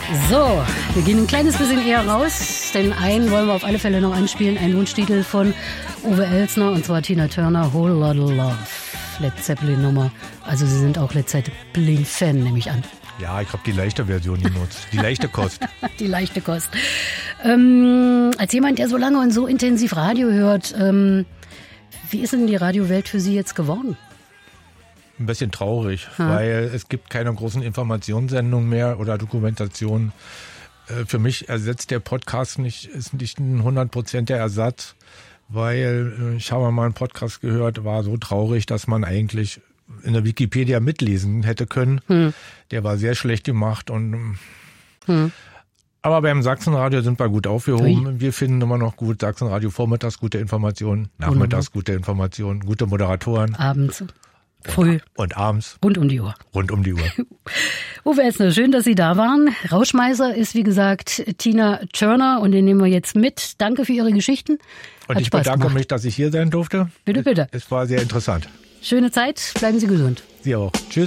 So, wir gehen ein kleines bisschen eher raus, denn einen wollen wir auf alle Fälle noch anspielen, ein Wunschtitel von Uwe Elsner, und zwar Tina Turner, Whole Lotta Love, Led Zeppelin Nummer. Also Sie sind auch Led Zeppelin-Fan, nehme ich an. Ja, ich habe die leichte Version genutzt, die leichte Kost. Die leichte Kost. Als jemand, der so lange und so intensiv Radio hört, wie ist denn die Radiowelt für Sie jetzt geworden? Ein bisschen traurig, weil es gibt keine großen Informationssendungen mehr oder Dokumentationen. Für mich ersetzt der Podcast ist nicht ein 100% der Ersatz, weil ich habe mal einen Podcast gehört, war so traurig, dass man eigentlich in der Wikipedia mitlesen hätte können. Der war sehr schlecht gemacht aber beim Sachsenradio sind wir gut aufgehoben. Ui. Wir finden immer noch gut Sachsenradio vormittags gute Informationen, nachmittags gute Informationen, gute Moderatoren. Abends. Früh. Und abends. Rund um die Uhr. Rund um die Uhr. Uwe Elsner, schön, dass Sie da waren. Rauschmeißer ist, wie gesagt, Tina Turner, und den nehmen wir jetzt mit. Danke für Ihre Geschichten. Und Hat ich Spaß bedanke gemacht. mich, dass ich hier sein durfte. Bitte, bitte. Es war sehr interessant. Schöne Zeit. Bleiben Sie gesund. Sie auch. Tschüss.